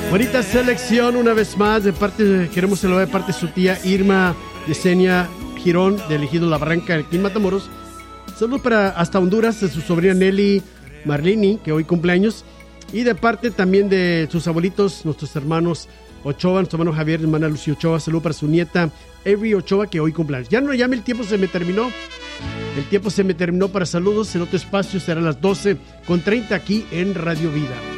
Bonita selección una vez más queremos saludar de parte de su tía Irma Yesenia Girón de Ejido La Barranca, aquí en Matamoros. Saludos para hasta Honduras de su sobrina Nelly Marlini, que hoy cumpleaños, y de parte también de sus abuelitos, nuestros hermanos Ochoa, nuestro hermano Javier, hermana Lucy Ochoa. Saludos para su nieta Avery Ochoa, que hoy cumpleaños. Ya no llame, el tiempo se me terminó. El tiempo se me terminó para saludos. En otro espacio será a las 12:30 aquí en Radio Vida.